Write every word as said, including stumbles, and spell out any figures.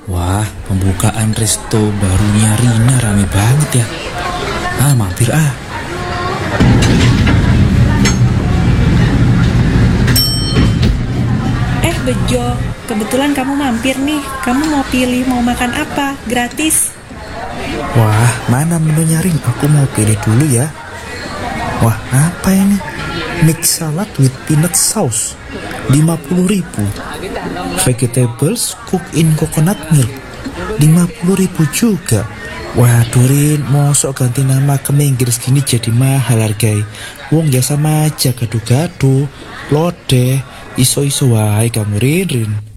Wah, pembukaan resto barunya Rina rame banget ya. Ah, mampir ah. Eh Bejo, kebetulan kamu mampir nih. Kamu mau pilih mau makan apa? Gratis. Wah, mana menunya Rin? Aku mau pilih dulu ya. Wah, apa ini? Mix salad with peanut sauce lima puluh ribu. Vegetables cooked in coconut milk lima puluh ribu juga. Waduh Rin, mosok ganti nama ke Inggris gini jadi mahal hargai. Wong ya sama aja, gado-gado, lodeh, iso-iso wae kamu Rin Rin.